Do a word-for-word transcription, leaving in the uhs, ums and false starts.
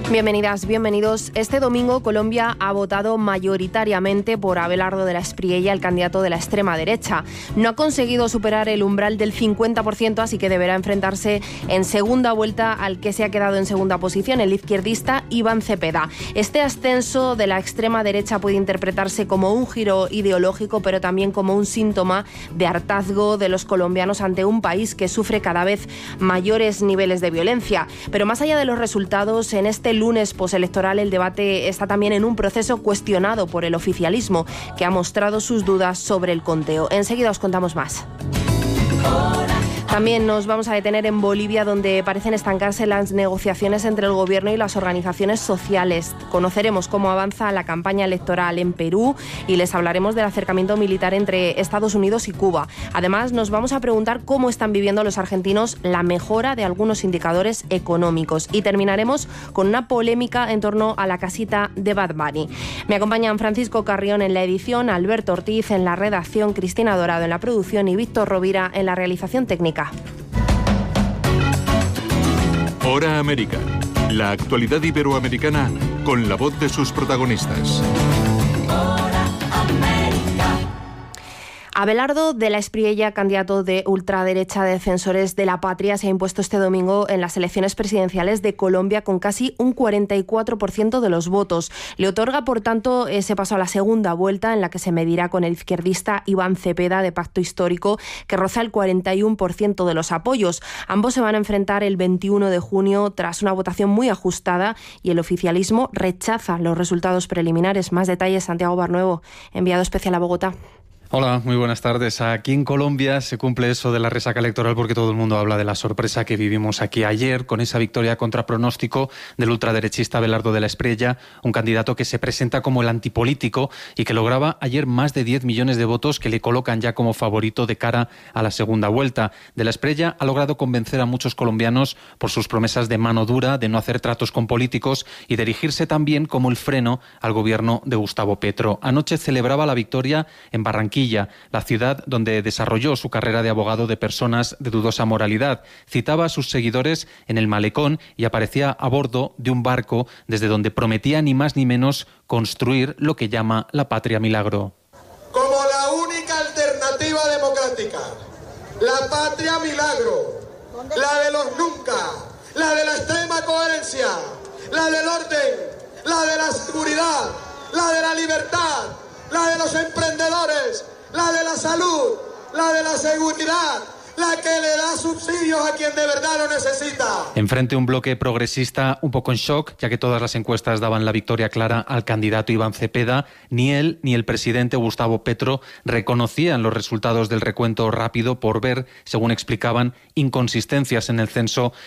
Bienvenidas, bienvenidos. Este domingo Colombia ha votado mayoritariamente por Abelardo de la Espriella, el candidato de la extrema derecha. No ha conseguido superar el umbral del cincuenta por ciento, así que deberá enfrentarse en segunda vuelta al que se ha quedado en segunda posición, el izquierdista Iván Cepeda. Este ascenso de la extrema derecha puede interpretarse como un giro ideológico, pero también como un síntoma de hartazgo de los colombianos ante un país que sufre cada vez mayores niveles de violencia. Pero más allá de los resultados, en este lunes postelectoral el debate está también en un proceso cuestionado por el oficialismo, que ha mostrado sus dudas sobre el conteo. Enseguida os contamos más. También nos vamos a detener en Bolivia, donde parecen estancarse las negociaciones entre el gobierno y las organizaciones sociales. Conoceremos cómo avanza la campaña electoral en Perú y les hablaremos del acercamiento militar entre Estados Unidos y Cuba. Además, nos vamos a preguntar cómo están viviendo los argentinos la mejora de algunos indicadores económicos. Y terminaremos con una polémica en torno a la casita de Bad Bunny. Me acompañan Francisco Carrión en la edición, Alberto Ortiz en la redacción, Cristina Dorado en la producción y Víctor Rovira en la realización técnica. Hora América. La actualidad iberoamericana con la voz de sus protagonistas. Abelardo de la Espriella, candidato de ultraderecha de Defensores de la Patria, se ha impuesto este domingo en las elecciones presidenciales de Colombia con casi un cuarenta y cuatro por ciento de los votos. Le otorga, por tanto, ese paso a la segunda vuelta, en la que se medirá con el izquierdista Iván Cepeda, de Pacto Histórico, que roza el cuarenta y uno por ciento de los apoyos. Ambos se van a enfrentar el veintiuno de junio tras una votación muy ajustada, y el oficialismo rechaza los resultados preliminares. Más detalles, Santiago Barnuevo, enviado especial a Bogotá. Hola, muy buenas tardes. Aquí en Colombia se cumple eso de la resaca electoral porque todo el mundo habla de la sorpresa que vivimos aquí ayer con esa victoria contra pronóstico del ultraderechista Abelardo de la Espriella, un candidato que se presenta como el antipolítico y que lograba ayer más de diez millones de votos que le colocan ya como favorito de cara a la segunda vuelta. De la Espriella ha logrado convencer a muchos colombianos por sus promesas de mano dura, de no hacer tratos con políticos y de erigirse también como el freno al gobierno de Gustavo Petro. Anoche celebraba la victoria en Barranquilla, la ciudad donde desarrolló su carrera de abogado de personas de dudosa moralidad. Citaba a sus seguidores en el malecón y aparecía a bordo de un barco desde donde prometía ni más ni menos construir lo que llama la patria milagro. Como la única alternativa democrática, la patria milagro, la de los nunca, la de la extrema coherencia, la del orden, la de la seguridad, la de la libertad, la de los emprendedores, la de la salud, la de la seguridad, la que le da subsidios a quien de verdad lo necesita. Enfrente un bloque progresista un poco en shock, ya que todas las encuestas daban la victoria clara al candidato Iván Cepeda. Ni él ni el presidente Gustavo Petro reconocían los resultados del recuento rápido por ver, según explicaban, inconsistencias en el censo